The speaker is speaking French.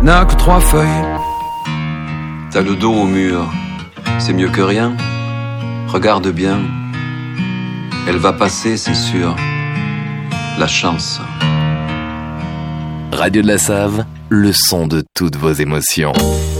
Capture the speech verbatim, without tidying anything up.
n'a que trois feuilles. T'as le dos au mur, c'est mieux que rien. Regarde bien, elle va passer, c'est sûr. La chance. Radio de la Save, le son de toutes vos émotions.